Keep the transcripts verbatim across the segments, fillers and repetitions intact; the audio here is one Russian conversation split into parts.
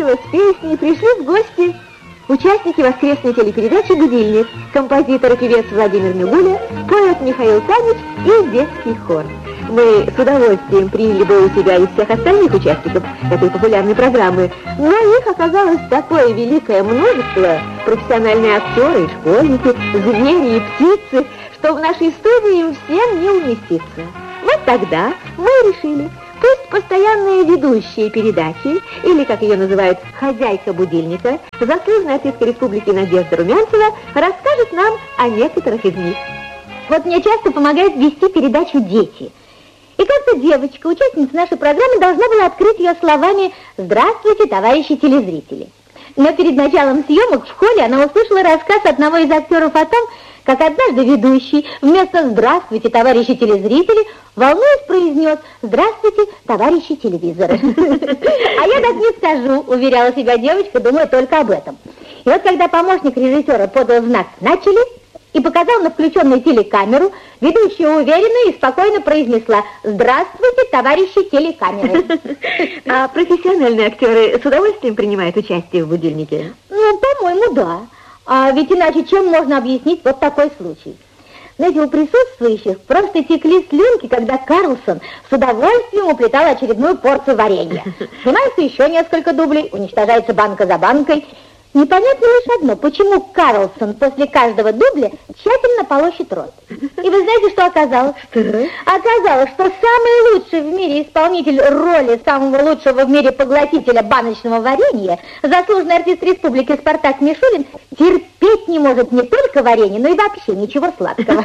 кончилась песня, и пришли в гости участники воскресной телепередачи «Будильник», композитор и певец Владимир Мигуля, поэт Михаил Танич и детский хор. Мы с удовольствием приняли бы у себя и всех остальных участников этой популярной программы, но их оказалось такое великое множество, профессиональные актеры и школьники, звери и птицы, что в нашей студии им всем не уместиться. Вот тогда мы решили, пусть постоянные ведущие передачи, или, как ее называют, хозяйка будильника, заслуженная артистка республики Надежда Румянцева, расскажет нам о некоторых из них. Вот мне часто помогает вести передачу «Дети». И как-то девочка, участница нашей программы, должна была открыть ее словами «Здравствуйте, товарищи телезрители». Но перед началом съемок в холле она услышала рассказ одного из актеров о том, как однажды ведущий вместо «Здравствуйте, товарищи телезрители», волнуясь, произнес «Здравствуйте, товарищи телевизоры». А я так не скажу, уверяла себя девочка, думая только об этом. И вот когда помощник режиссера подал знак «Начали» и показал на включенную телекамеру, ведущая уверенно и спокойно произнесла «Здравствуйте, товарищи телекамеры». А профессиональные актеры с удовольствием принимают участие в «Будильнике»? Ну, по-моему, да. А ведь иначе чем можно объяснить вот такой случай? Знаете, у присутствующих просто текли слюнки, когда Карлсон с удовольствием уплетал очередную порцию варенья. Снимается еще несколько дублей, уничтожается банка за банкой. Непонятно лишь одно, почему Карлсон после каждого дубля тщательно полощет рот. И вы знаете, что оказалось? Что? Оказалось, что самый лучший в мире исполнитель роли самого лучшего в мире поглотителя баночного варенья, заслуженный артист республики Спартак Мишулин, терпеть не может не только варенье, но и вообще ничего сладкого.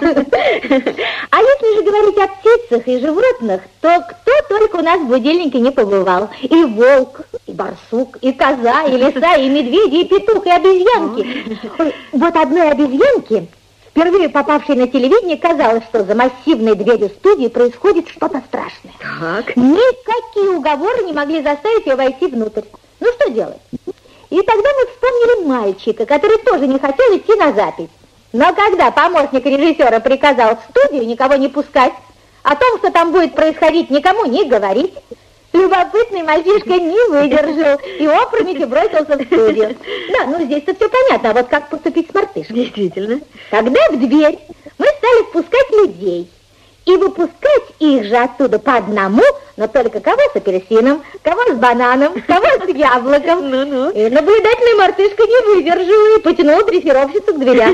А если же говорить о птицах и животных, то кто только у нас в будильнике не побывал. И волк, и барсук, и коза, и лиса, и медведи, и петух, и обезьянки. Вот одной обезьянке, впервые попавшей на телевидение, казалось, что за массивной дверью студии происходит что-то страшное. Так. Никакие уговоры не могли заставить ее войти внутрь. Ну что делать? И тогда мы вспомнили мальчика, который тоже не хотел идти на запись. Но когда помощник режиссера приказал в студию никого не пускать, о том, что там будет происходить, никому не говорить, любопытный мальчишка не выдержал и опрометью бросился в студию. Да, ну здесь-то все понятно, а вот как поступить с мартышкой? Действительно. Тогда в дверь мы стали впускать людей. И выпускать их же оттуда по одному, но только кого с апельсином, кого с бананом, кого с яблоком. Ну-ну. И наблюдательная мартышка не выдержала и потянула дрессировщицу к дверям.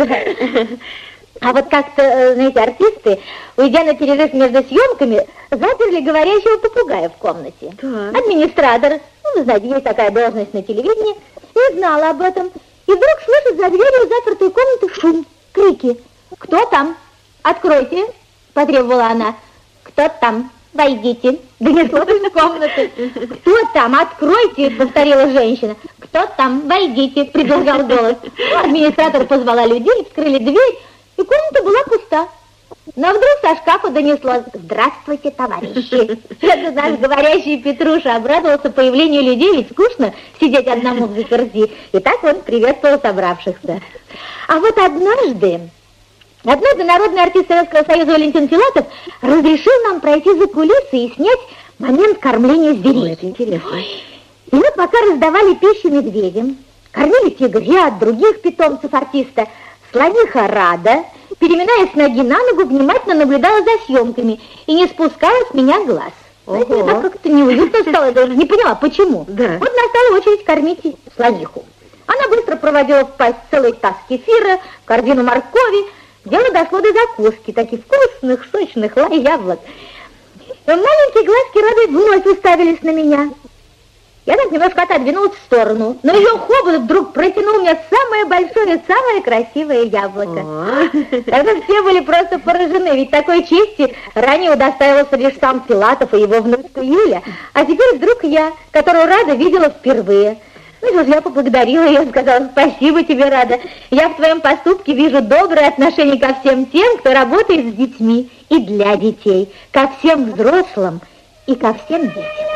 А вот как-то, знаете, артисты, уйдя на перерыв между съемками, заперли говорящего попугая в комнате. Так. Администратор, ну, вы знаете, есть такая должность на телевидении, не знала об этом. И вдруг слышит за дверью запертой комнаты шум, крики. «Кто там? Откройте!» — потребовала она. «Кто там? Войдите!» — донеслось из комнаты. «Кто там? Откройте!» — повторила женщина. «Кто там? Войдите!» — предлагал голос. Администратор позвала людей, вскрыли дверь, и комната была пуста. Но вдруг со шкафа донеслось «Здравствуйте, товарищи!» Это наш говорящий Петруша обрадовался появлению людей, ведь скучно сидеть одному в заперти. И так он приветствовал собравшихся. А вот однажды, однажды народный артист Советского Союза Валентин Филатов разрешил нам пройти за кулисы и снять момент кормления зверей. Ой, это интересно. И вот пока раздавали пищу медведям, кормили тигрят, других питомцев артиста, слониха Рада, переминаясь с ноги на ногу, внимательно наблюдала за съемками и не спускала с меня глаз. Знаете, мне так как-то неуютно стало, я даже не поняла, почему. Да. Вот настала очередь кормить слониху. Она быстро проводила в пасть целый таз кефира, корзину моркови. Дело дошло до закуски, таких вкусных, сочных лай яблок. И маленькие глазки Рады вновь уставились на меня. Я так немножко отодвинулась в сторону, но ее хобот вдруг протянул мне самое большое, самое красивое яблоко. Тогда все были просто поражены, ведь такой чести ранее удостаивался лишь сам Филатов и его внучка Юля, а теперь вдруг я, которую Рада видела впервые. Ну что ж, я поблагодарила ее, сказала: «Спасибо тебе, Рада. Я в твоем поступке вижу доброе отношение ко всем тем, кто работает с детьми и для детей, ко всем взрослым и ко всем детям».